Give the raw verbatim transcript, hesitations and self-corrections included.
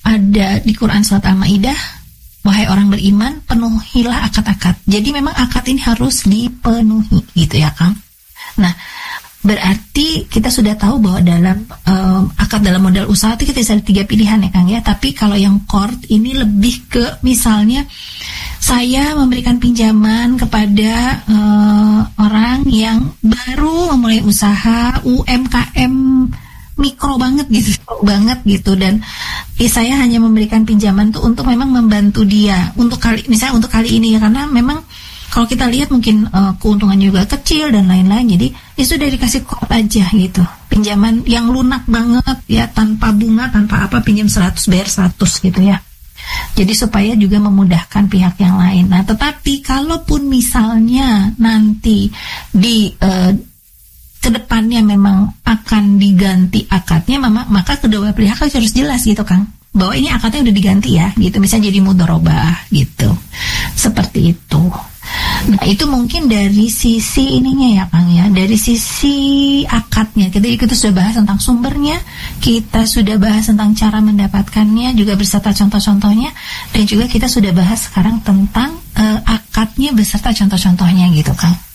ada di Quran surat Al-Maidah, wahai orang beriman, penuhilah akad-akad. Jadi memang akad ini harus dipenuhi, gitu ya Kang. Nah, berarti kita sudah tahu bahwa dalam um, akad dalam modal usaha itu kita ada tiga pilihan ya Kang ya. Tapi kalau yang core ini lebih ke misalnya saya memberikan pinjaman kepada uh, orang yang baru memulai usaha U M K M mikro banget gitu, banget gitu, dan eh, saya hanya memberikan pinjaman tuh untuk memang membantu dia untuk kali misalnya untuk kali ini ya, karena memang kalau kita lihat mungkin uh, keuntungannya juga kecil dan lain-lain, jadi ya sudah dikasih kort aja gitu, pinjaman yang lunak banget ya, tanpa bunga tanpa apa, pinjam seratus bayar seratus gitu ya. Jadi supaya juga memudahkan pihak yang lain. Nah, tetapi kalaupun misalnya nanti di uh, kedepannya memang akan diganti akadnya, maka kedua pihak harus jelas gitu Kang, bahwa ini akadnya udah diganti ya gitu, misalnya jadi mudharabah gitu, seperti itu. Nah, itu mungkin dari sisi ininya ya Kang ya, dari sisi akadnya. Kita, kita sudah bahas tentang sumbernya, kita sudah bahas tentang cara mendapatkannya, juga beserta contoh-contohnya, dan juga kita sudah bahas sekarang tentang uh, akadnya beserta contoh-contohnya gitu Kang.